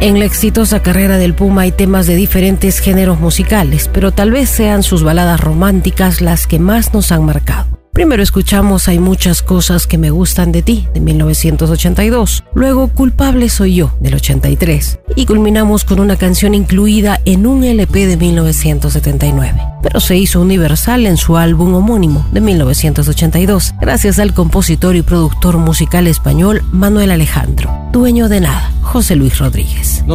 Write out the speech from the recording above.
En la exitosa carrera del Puma hay temas de diferentes géneros musicales, pero tal vez sean sus baladas románticas las que más nos han marcado. Primero escuchamos Hay muchas cosas que me gustan de ti, de 1982. Luego Culpable soy yo, del 83. Y culminamos con una canción incluida en un LP de 1979. Pero se hizo universal en su álbum homónimo, de 1982, gracias al compositor y productor musical español Manuel Alejandro. Dueño de nada, José Luis Rodríguez.